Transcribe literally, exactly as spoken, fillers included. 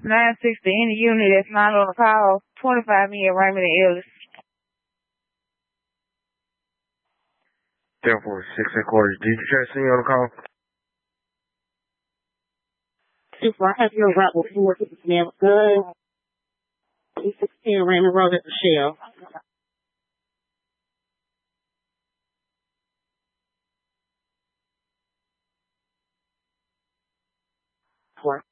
nine sixty, any unit that's not on the call, twenty-five me at Raymond and Ellis. Therefore, six headquarters. Did you try to see me on the call? If I have your route before, ma'am, good. eight sixteen Raymond Road at the Shell. Four.